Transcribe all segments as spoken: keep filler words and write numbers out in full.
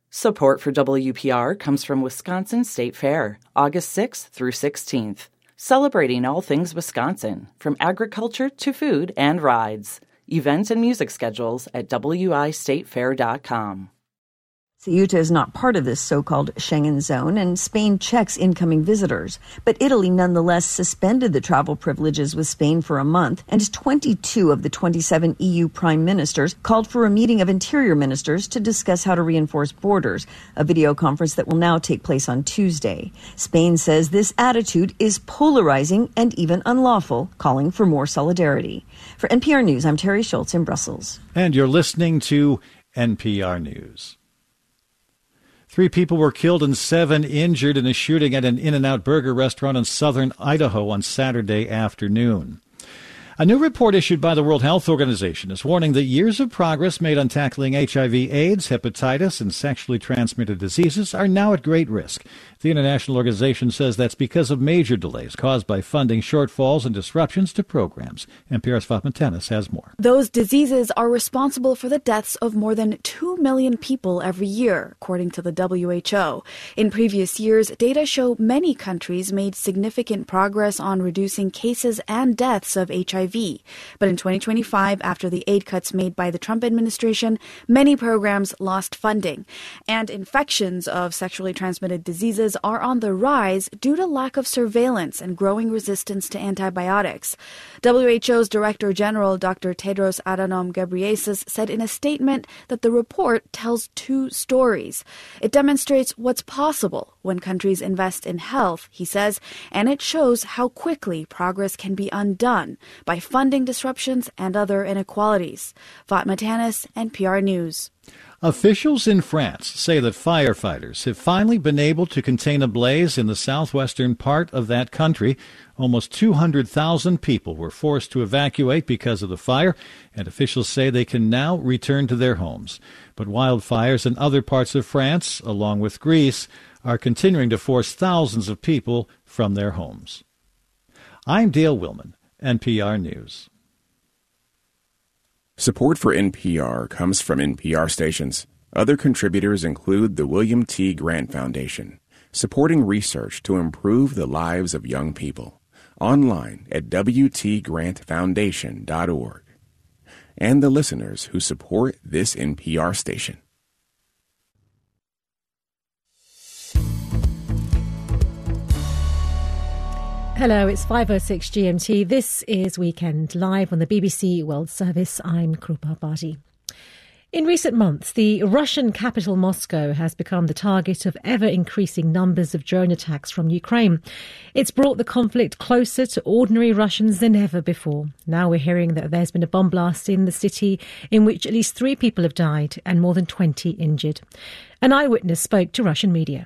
Support for W P R comes from Wisconsin State Fair, August sixth through sixteenth. Celebrating all things Wisconsin, from agriculture to food and rides. Events and music schedules at w i state fair dot com. Ceuta is not part of this so-called Schengen zone, and Spain checks incoming visitors. But Italy nonetheless suspended the travel privileges with Spain for a month, and twenty-two of the twenty-seven E U prime ministers called for a meeting of interior ministers to discuss how to reinforce borders, a video conference that will now take place on Tuesday. Spain says this attitude is polarizing and even unlawful, calling for more solidarity. For N P R News, I'm Terry Schultz in Brussels. And you're listening to N P R News. Three people were killed and seven injured in a shooting at an In-N-Out burger restaurant in southern Idaho on Saturday afternoon. A new report issued by the World Health Organization is warning that years of progress made on tackling H I V AIDS, hepatitis, and sexually transmitted diseases are now at great risk. The international organization says that's because of major delays caused by funding shortfalls and disruptions to programs. N P R's Fatma Tennis has more. Those diseases are responsible for the deaths of more than two million people every year, according to the W H O. In previous years, data show many countries made significant progress on reducing cases and deaths of H I V. But in twenty twenty-five, after the aid cuts made by the Trump administration, many programs lost funding. And infections of sexually transmitted diseases are on the rise due to lack of surveillance and growing resistance to antibiotics. W H O's Director General Doctor Tedros Adhanom Ghebreyesus said in a statement that the report tells two stories. It demonstrates what's possible when countries invest in health, he says, and it shows how quickly progress can be undone by funding disruptions and other inequalities. Fatma Tanis, N P R News. Officials in France say that firefighters have finally been able to contain a blaze in the southwestern part of that country. Almost two hundred thousand people were forced to evacuate because of the fire, and officials say they can now return to their homes. But wildfires in other parts of France, along with Greece, are continuing to force thousands of people from their homes. I'm Dale Willman, N P R News. Support for N P R comes from N P R stations. Other contributors include the William T. Grant Foundation, supporting research to improve the lives of young people. Online at w t grant foundation dot org. And the listeners who support this N P R station. Hello, it's five oh six G M T. This is Weekend Live on the B B C World Service. I'm Krupa Bharti. In recent months, the Russian capital Moscow has become the target of ever-increasing numbers of drone attacks from Ukraine. It's brought the conflict closer to ordinary Russians than ever before. Now we're hearing that there's been a bomb blast in the city in which at least three people have died and more than twenty injured. An eyewitness spoke to Russian media.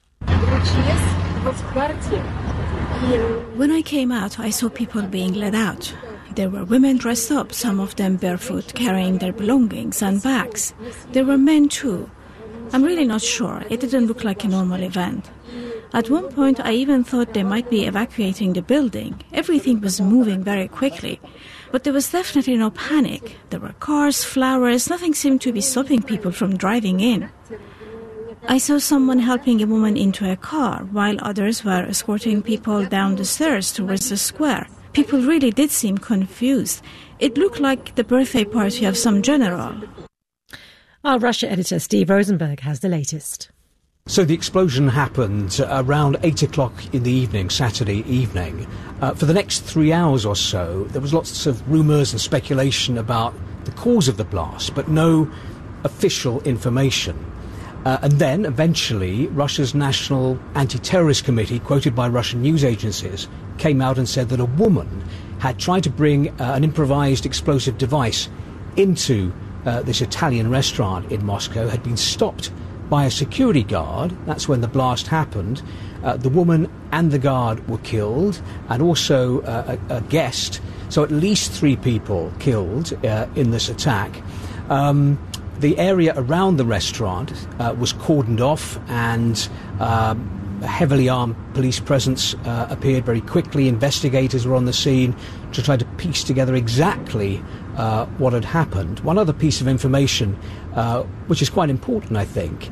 When I came out, I saw people being led out. There were women dressed up, some of them barefoot, carrying their belongings and bags. There were men too. I'm really not sure. It didn't look like a normal event. At one point, I even thought they might be evacuating the building. Everything was moving very quickly. But there was definitely no panic. There were cars, flowers, nothing seemed to be stopping people from driving in. I saw someone helping a woman into a car, while others were escorting people down the stairs towards the square. People really did seem confused. It looked like the birthday party of some general. Our Russia editor Steve Rosenberg has the latest. So the explosion happened around eight o'clock in the evening, Saturday evening. Uh, for the next three hours or so, there was lots of rumours and speculation about the cause of the blast, but no official information. Uh, and then, eventually, Russia's National Anti-Terrorist Committee, quoted by Russian news agencies, came out and said that a woman had tried to bring uh, an improvised explosive device into uh, this Italian restaurant in Moscow, had been stopped by a security guard. That's when the blast happened. Uh, the woman and the guard were killed, and also uh, a, a guest. So at least three people killed uh, in this attack. Um, The area around the restaurant uh, was cordoned off, and uh, a heavily armed police presence uh, appeared very quickly. Investigators were on the scene to try to piece together exactly uh, what had happened. One other piece of information, uh, which is quite important, I think,